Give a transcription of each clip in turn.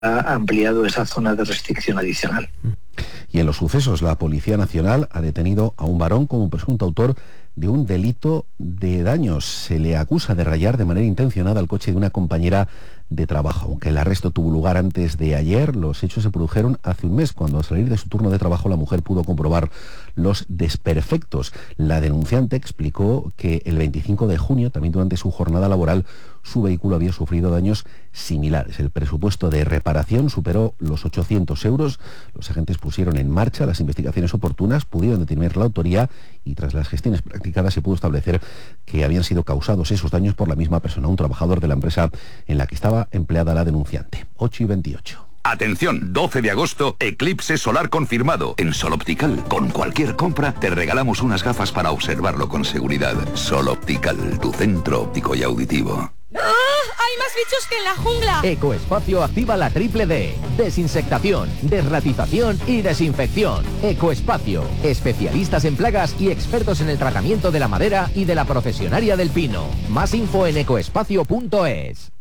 ha ampliado esa zona de restricción adicional. Y en los sucesos, la Policía Nacional ha detenido a un varón como presunto autor de un delito de daños. Se le acusa de rayar de manera intencionada el coche de una compañera de trabajo. Aunque el arresto tuvo lugar antes de ayer, los hechos se produjeron hace un mes, cuando al salir de su turno de trabajo la mujer pudo comprobar los desperfectos. La denunciante explicó que el 25 de junio, también durante su jornada laboral, su vehículo había sufrido daños similares. El presupuesto de reparación superó los 800 euros. Los agentes pusieron en marcha las investigaciones oportunas, pudieron determinar la autoría y tras las gestiones practicadas se pudo establecer que habían sido causados esos daños por la misma persona, un trabajador de la empresa en la que estaba empleada la denunciante. 8:28. Atención, 12 de agosto, eclipse solar confirmado. En Sol Optical, con cualquier compra, te regalamos unas gafas para observarlo con seguridad. Sol Optical, tu centro óptico y auditivo. ¡Hay más bichos que en la jungla! Ecoespacio activa la triple D. Desinsectación, desratización y desinfección. Ecoespacio. Especialistas en plagas y expertos en el tratamiento de la madera y de la profesionaria del pino. Más info en ecoespacio.es.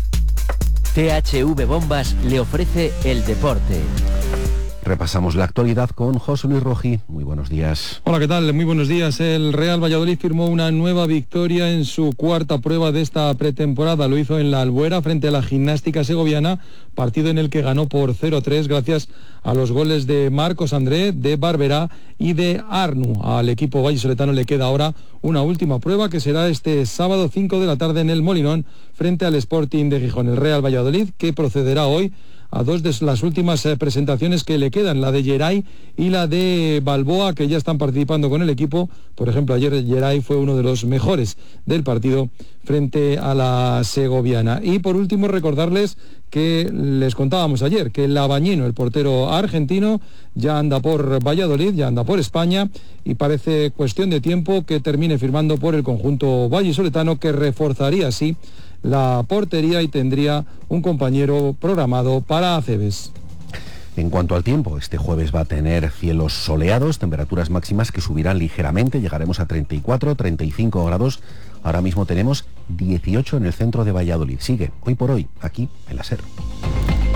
THV Bombas le ofrece el deporte. Repasamos la actualidad con José Luis Rojí. Muy buenos días. Hola, ¿qué tal? Muy buenos días. El Real Valladolid firmó una nueva victoria en su cuarta prueba de esta pretemporada. Lo hizo en la Albuera frente a la Gimnástica Segoviana, partido en el que ganó por 0-3 gracias a los goles de Marcos André, de Barberá y de Arnu. Al equipo vallisoletano le queda ahora una última prueba que será este sábado 5 de la tarde en el Molinón frente al Sporting de Gijón. El Real Valladolid que procederá hoy a dos de las últimas presentaciones que le quedan, la de Geray y la de Balboa, que ya están participando con el equipo. Por ejemplo, ayer Geray fue uno de los mejores del partido frente a la segoviana. Y por último, recordarles que les contábamos ayer que Labañino, el portero argentino, ya anda por Valladolid, ya anda por España y parece cuestión de tiempo que termine firmando por el conjunto vallisoletano, que reforzaría así la portería y tendría un compañero programado para Acebes. En cuanto al tiempo, este jueves va a tener cielos soleados, temperaturas máximas que subirán ligeramente, llegaremos a 34, 35 grados. Ahora mismo tenemos 18 en el centro de Valladolid. Sigue, hoy por hoy, aquí en la SER.